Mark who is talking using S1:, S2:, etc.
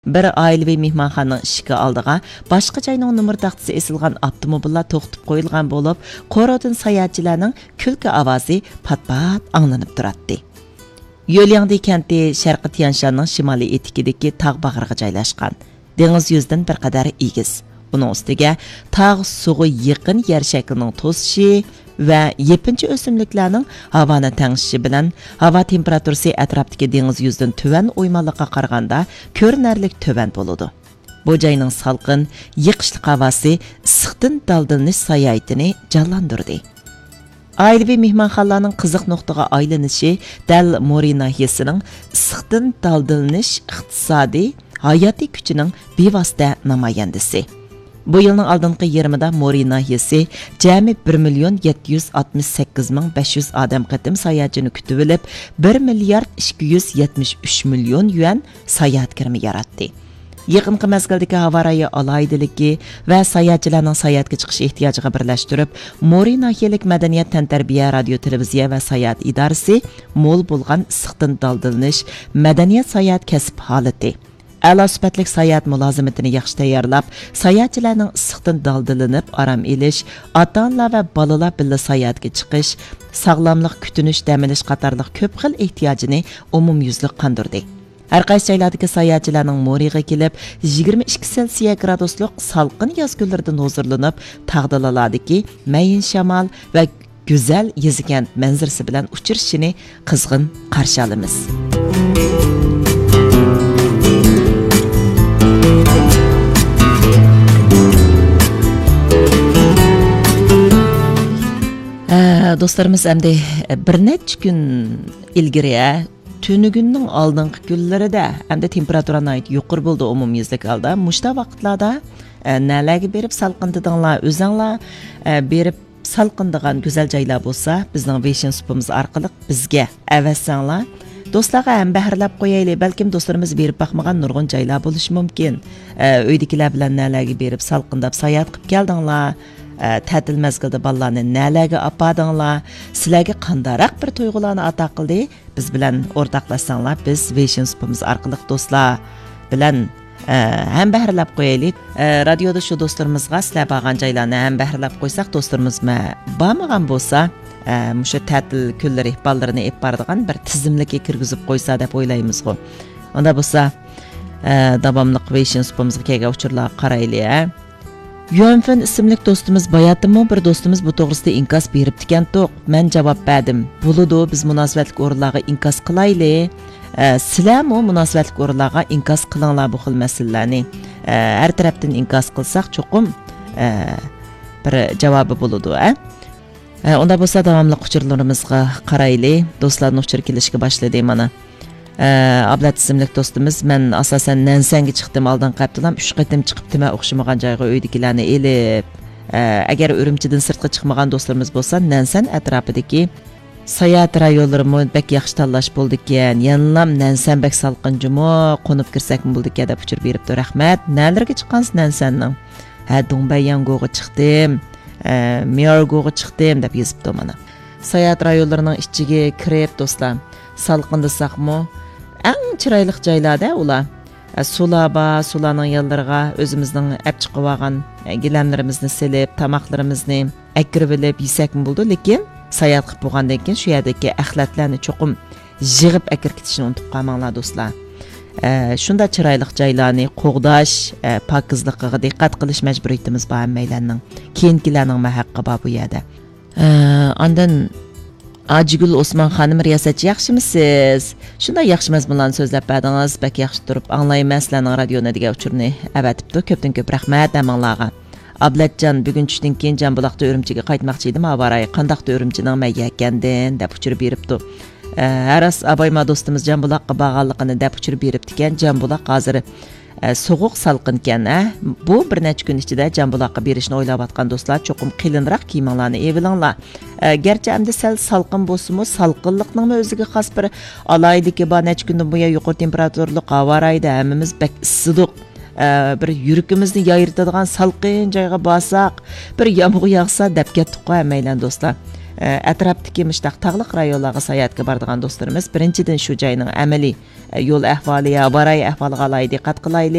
S1: bir oilaviy mehmonxonaning eshigi oldiga boshqa joyning nomer taxtasi esilgan avtomobillar to'xtatib qo'yilgan bo'lib, qo'rodan sayohatchilarning kulki ovozi pat-pat anglanib turadi. Yo'lyangdi kenti Sharqi Tianshanning shimoliy etikidagi tog' bag'riga joylashgan. Dengiz yuzidan bir qadar egiz. Uning ustiga tog' suvga yaqin yer shaklining to'sishi va yepinchi o'simliklarning havoni tangishishi bilan havo temperaturasi atrofdagi dengiz yuzidan tuvan o'ymonliqqa qaraganda ko'rinarli tuvan bo'ladi. Bu joyning salqin, yiqishli havosi issiqdan daldalanish sayohatini jonlantirdi. Oilaviy mehmonxonalarning qiziq nuqtaga aylanishi dal Mori nahiyasining issiqdan daldalanish iqtisodiy hayotiy kuchining bevosita namoyandasi. Bu yilning oldingi yarmida Mori nahiyasi jami 1,768,500 odam qatim sayohatchini kutib olib, 1,273,000,000 yuan sayohat kirimi yaratdi. Yaqinqi mezgildagi havo rayi alohidaligi va sayohatchilarning sayohatga chiqish ehtiyojiga birlashtirib, Mori nahiyalik madaniyat tantarbiya, radio, televiziya va sayohat idorasi mo'l bo'lgan issiqdan daldalanish madaniyat sayohat kasb holati. A'lo sifatli sayohat mulozimatini yaxshi tayyorlab, sayohatchilarning issiqdan daldalanib aram elish, ota-onalar va bolalar birga sayohatga chiqish, sog'lomlik kutinish, dam olish qatorliq ko'p xil ehtiyojini umumyuzlik qondirdi. Har qaysi joylardagi sayohatchilarning Moriga kelib, 22 Selsiya graduslik salqin yoz kunlaridan huzurlanib, tog'dalalardagi mayin shamol va go'zal yezikant manzarasi bilan uchrashishini qizg'in qarshi olamiz. Dostlarımız endi bir necha kun ilgari tünügünün aldınqı günlərində endi temperatura nəhayət yuqur buldu umumyuzlik halda. Muşta vaqtlarda nələrə berib salqındığınlar, özünlər berib salqındığan gözəl joylar bolsa, bizning Vision Supimiz orqali bizga avazsanglar. Do'stlarga ham bahrlab qo'yaylik. Balkim do'stlarimiz berib baxmagan nurg'un joylar bo'lishi mumkin. Uydagilar bilan nələrə berib salqindab sayohat qilib keldinglar. Ta'til mezgilida bolalarni nələrə apardinglar, sizlarga qandaroq bir tuyg'ularni ato qildi, biz bilan o'rtoqlashsanglar, biz Vision Supimiz orqali do'stlar bilan ham bahrlab qo'yaylik. Radioda shu do'stlarimizga sizlar borgan joylarni ham bahrlab qo'ysak, do'stlarimiz bormagan bo'lsa, mushu ta'til kunlari bolalarni olib boradigan bir tizimlikka kirgizib qo'ysa deb o'ylaymiz-ku. Unda bo'lsa, davomli Vision Supimizga kelgan uchurlarga qaraylik. Yuanfen ismli do'stimiz bayatımı bir do'stimiz bu to'g'risida inkos beribdi ekan to'q. Men javob berdim. Bo'ladi, biz munosabatli o'rinlarga inkos qilaylik. Sizlar mu munosabatli o'rinlarga inkos qilinglar bu xil masalalarni. Har tarafdan inkos qilsak cho'qim bir javobi bo'ladi, Unda bo'lsa davomli uchurlarimizga qaraylik. Do'stlarning uchur kelishga boshladi mana. Ablat ismli do'stimiz, men asosan Nansanga chiqdim, oldin qaptilam 3 qatim chiqibdi, men o'xshamagan joyga uydagilarni elib. Agar Urumchidan sirtqa chiqmagan do'stlarimiz bo'lsa, Nansan atrofidagi sayohat rayonlarimi bek yaxshi tanlash bo'ldi ekan. Yanlam Nansan bek salqinjimi, qo'nib kirsakmi bo'ldi ekan deb uchur beribdi. Rahmat. Nalarga chiqqansiz Nansanning? Dongbayangoga chiqdim, Miyorgoga chiqdim deb yozibdi mana. Sayohat rayonlarining ichiga kirib do'stlar, salqindasaqmi eng chiroyli joylarda ular. Sularning yanlarga o'zimizning olib chiqib olgan gilamlarimizni silib, tamoqlarimizni akirib olib yesakmi bo'ldi, lekin sayohat qilib bo'lgandan keyin shu yerdagi axlatlarni cho'qim yig'ib akir ketishni unutib qolmanglar do'stlar. Shunda chiroyli joylarni qo'g'dash, pokizligiga diqqat qilish majburiyatimiz bor hammalarning. Keyingilarning haqqi bor bu yerda. Ondan Acigul Osman xanım riyasatchi, yaxshimisiz? Shunday yaxshi mazmunlarni so'zlab berdingiz, bak yaxshi turib anglayman sizlarning radioni degan uchurni avatibdi. Ko'pdan ko'p rahmat amanglarga. Ablatjon, bugun tushdan keyin Jambuloqda Urumchiga qaytmoqchi edim. Avaray qandaqda Urumchining mayyakandin deb uchurib beribdi. Aras abayma do'stimiz Jambuloqqa borganligini deb uchurib beribdi ekan. Jambuloq hozir soğuq salqin ekan. Bu bir necha kun ichida Jambuloqqa berishni o'ylayotgan do'stlar, cho'qim qilinroq kiyimlarni evilinglar. Gerçi endi sal salqin bo'lsa-mu, salqinlikning o'ziga xos bir alayidagi bor. Necha kundan buyon yuqori temperaturali havo rayida hammamiz bek issiq. Bir yuragimizni yayirtadigan salqin joyga borsak, bir yomg'ir yog'sa deb ketdik-ku hammaylar do'stlar. Atrofdagi mushtaq tog'liq rayonlarga sayohatga boradigan do'stlarimiz birinchidan shu joyning amaliy yo'l ahvoli, havo rayi ahvoliga alohida diqqat qilaylik.